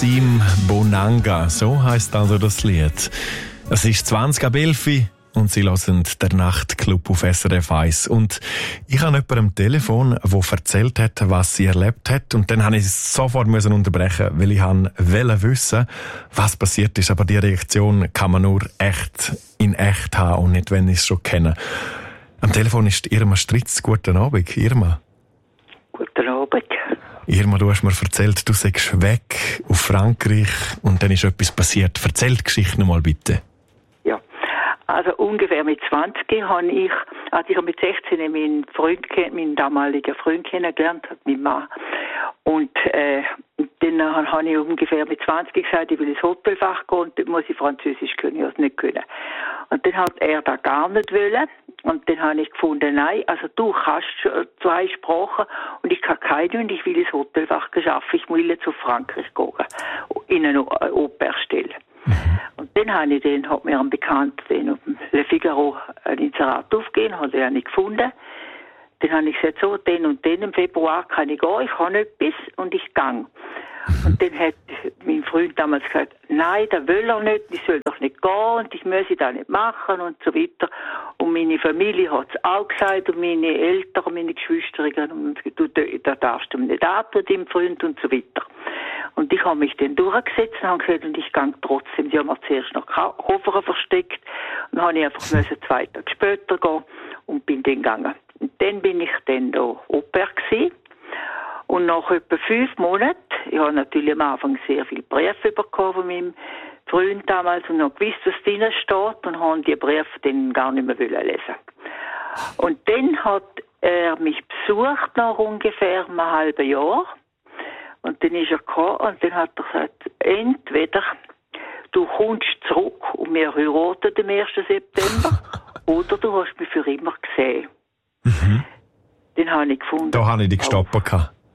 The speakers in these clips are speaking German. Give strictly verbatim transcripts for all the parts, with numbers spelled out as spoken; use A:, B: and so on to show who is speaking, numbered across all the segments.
A: Maxime Bonanga, so heisst also das Lied. Es ist zwanzig ab elf und Sie hören den Nachtclub auf S R F eins. Und ich habe jemanden am Telefon, der erzählt hat, was sie erlebt hat. Und dann habe ich es sofort unterbrechen, weil ich wollte wissen, was passiert ist. Aber die Reaktion kann man nur echt in echt haben und nicht, wenn ich es schon kenne. Am Telefon ist Irma Stritz. Guten Abend, Irma.
B: Guten Abend.
A: Irma, du hast mir erzählt, du seist weg auf Frankreich und dann ist etwas passiert. Erzähl die Geschichte noch mal bitte.
B: Ja, also ungefähr mit zwanzig habe ich, also ich habe mit sechzehn meinen Freund, meinen damaligen Freund kennengelernt, meinen Mann. Und äh, dann habe ich ungefähr mit zwanzig gesagt, ich will ins Hotelfach gehen und dann muss ich Französisch können, ich habe es nicht können. Und dann hat er da gar nicht wollen. Und dann habe ich gefunden, nein, also du kannst zwei Sprachen und ich kann keine und ich will ins Hotelfach schaffen. Ich will jetzt auf Frankreich gehen, in eine Operstelle. Mhm. Und dann habe ich den, hat mir ein Bekannter den auf dem Le Figaro ein Inserat aufgegeben, hat er nicht gefunden. Dann habe ich gesagt, so, den und den im Februar kann ich gehen, ich habe etwas und ich gehe. Und dann hat mein Freund damals gesagt, nein, das will er nicht, ich soll doch nicht gehen und ich muss das nicht machen und so weiter. Und meine Familie hat es auch gesagt und meine Eltern, meine Geschwister, und du, da darfst du nicht antun, deinem Freund und so weiter. Und ich habe mich dann durchgesetzt und habe gesagt, und ich gehe trotzdem. Die haben mir zuerst noch Koffer versteckt und dann habe ich einfach müssen zwei Tage später gehen und bin dann gegangen. Und dann bin ich dann da Oper gewesen. Und nach etwa fünf Monaten, ich habe natürlich am Anfang sehr viele Briefe bekommen von meinem Freund damals und noch gewusst, was drin steht und habe die Briefe dann gar nicht mehr lesen. Und dann hat er mich besucht nach ungefähr einem halben Jahr und dann ist er gekommen und dann hat er gesagt, entweder du kommst zurück und wir heiraten am ersten September oder du hast mich für immer gesehen. Mhm. Den habe ich gefunden.
A: Da habe ich dich gestoppt.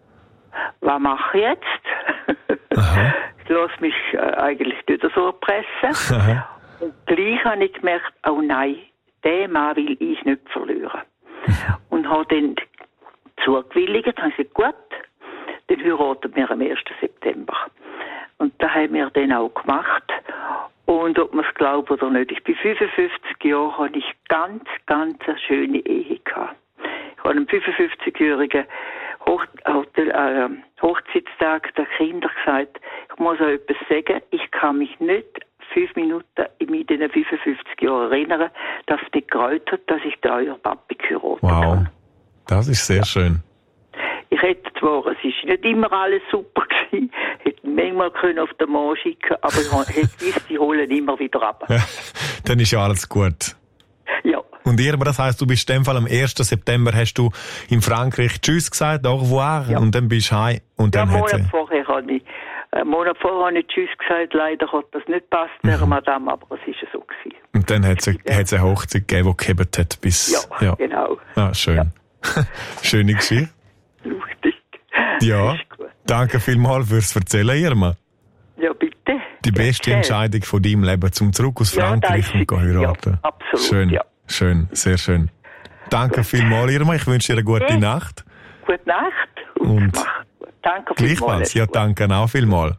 B: Was mache ich jetzt? Ich lasse mich äh, eigentlich nicht so erpressen. Aha. Und gleich habe ich gemerkt, oh nein, den Mann will ich nicht verlieren. Und habe dann zugewilligt, habe gesagt, gut, dann heiraten wir am ersten September. Und das haben wir dann auch gemacht. Und ob man es glaubt oder nicht, ich bin fünfundfünfzig Jahre, habe ich ganz, ganz eine schöne Ehe gehabt. Ich habe einem fünfundfünfzigjährigen Hoch, Hotel, äh, Hochzeitstag der Kinder gesagt, ich muss euch etwas sagen, ich kann mich nicht fünf Minuten in diesen fünfundfünfzig Jahren erinnern, dass es mich gefreut hat, dass ich da euer Papi geheiratet
A: wow.
B: habe.
A: Wow, das ist sehr schön.
B: Ich hätte zwar, es ist nicht immer alles super gewesen, hätte manchmal können auf den Mann schicken, aber ich hätte gewusst, die holen immer wieder ab.
A: Ja, dann ist ja alles gut.
B: Ja.
A: Und Irma, das heisst, du bist in dem Fall am ersten September hast du in Frankreich Tschüss gesagt, au revoir, ja. Und dann bist du heim. Und dann
B: ja, einen Monat
A: sie...
B: vorher habe ich, einen Monat vorher habe ich Tschüss gesagt, leider hat das nicht gepasst, mhm. der Madame, aber es ist so gewesen. Und
A: dann hat es eine Hochzeit gegeben, die gehebt hat bis...
B: Ja, ja. Genau.
A: Ah, schön. Ja. Schöne Geschichte.
B: Lustig.
A: Ja, danke vielmals fürs Erzählen, Irma.
B: Ja, bitte.
A: Die beste
B: Erzähl.
A: Entscheidung von deinem Leben, zum zurück aus Frankreich
B: ja,
A: und heiraten.
B: Ja, absolut,
A: schön,
B: ja.
A: schön, sehr schön. Danke vielmals, Irma. Ich wünsche dir eine gute
B: hey.
A: Nacht.
B: Gute Nacht. Und,
A: und
B: danke
A: vielmals. Gleichfalls. Ja, danke auch vielmals.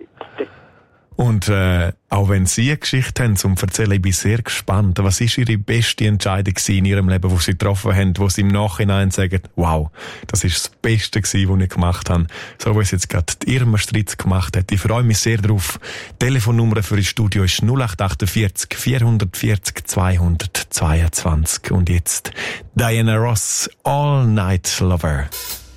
A: Und äh, auch wenn Sie eine Geschichte haben zum Erzählen, ich bin sehr gespannt. Was war Ihre beste Entscheidung in Ihrem Leben, die Sie getroffen haben, wo Sie im Nachhinein sagen, wow, das ist das Beste gewesen, was ich gemacht habe. So wie es jetzt gerade die Irma Stritz gemacht hat. Ich freue mich sehr drauf. Die Telefonnummer für das Studio ist null acht achtundvierzig vierhundertvierzig zweihundertzweiundzwanzig. Und jetzt Diana Ross, All Night Lover.